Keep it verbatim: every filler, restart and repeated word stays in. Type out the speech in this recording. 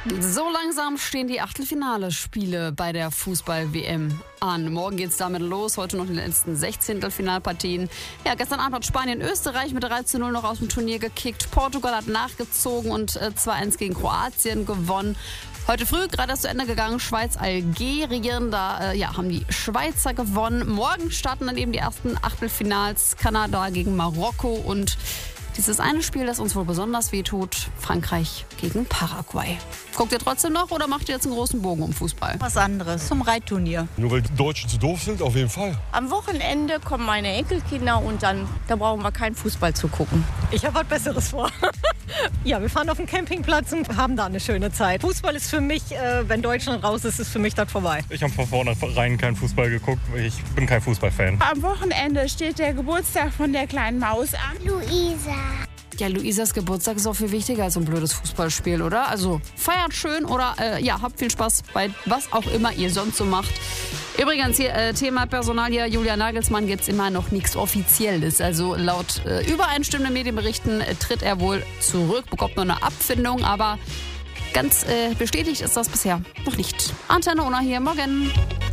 So langsam stehen die Achtelfinale-Spiele bei der Fußball-W M an. Morgen geht's damit los, heute noch die letzten Sechzehntelfinalpartien. Ja, gestern Abend hat Spanien Österreich mit drei zu null noch aus dem Turnier gekickt. Portugal hat nachgezogen und äh, zwei eins gegen Kroatien gewonnen. Heute früh, gerade erst zu Ende gegangen, Schweiz-Algerien, da äh, ja, haben die Schweizer gewonnen. Morgen starten dann eben die ersten Achtelfinals, Kanada gegen Marokko und dieses eine Spiel, das uns wohl besonders wehtut, Frankreich gegen Paraguay. Guckt ihr trotzdem noch oder macht ihr jetzt einen großen Bogen um Fußball? Was anderes, zum Reitturnier. Nur weil die Deutschen zu doof sind, auf jeden Fall. Am Wochenende kommen meine Enkelkinder und dann da brauchen wir keinen Fußball zu gucken. Ich habe was Besseres vor. Ja, wir fahren auf den Campingplatz und haben da eine schöne Zeit. Fußball ist für mich, äh, wenn Deutschland raus ist, ist für mich das vorbei. Ich habe von vornherein keinen Fußball geguckt. Ich bin kein Fußballfan. Am Wochenende steht der Geburtstag von der kleinen Maus an. Luisa. Ja, Luisas Geburtstag ist auch viel wichtiger als so ein blödes Fußballspiel, oder? Also feiert schön oder äh, ja, habt viel Spaß bei was auch immer ihr sonst so macht. Übrigens, hier äh, Thema Personalie, Julian Nagelsmann gibt's immer noch nichts Offizielles. Also laut äh, übereinstimmenden Medienberichten äh, tritt er wohl zurück, bekommt nur eine Abfindung, aber ganz äh, bestätigt ist das bisher noch nicht. Antenne Unna hier, morgen.